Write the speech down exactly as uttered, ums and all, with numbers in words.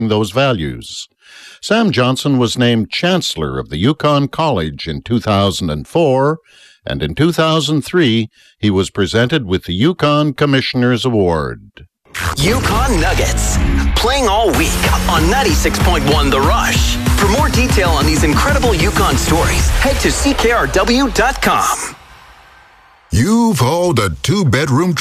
those values. Sam Johnson was named Chancellor of the Yukon College in two thousand four, and in two thousand three, he was presented with the Yukon Commissioner's Award. Yukon Nuggets, playing all week on ninety-six point one The Rush. For more detail on these incredible Yukon stories, head to C K R W dot com. You've hauled a two-bedroom